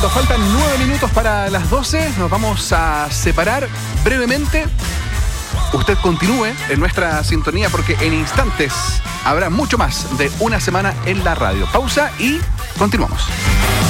cuando faltan 9 minutos para las 12, nos vamos a separar brevemente. Usted continúe en nuestra sintonía porque en instantes habrá mucho más de Una Semana en la Radio. Pausa y continuamos.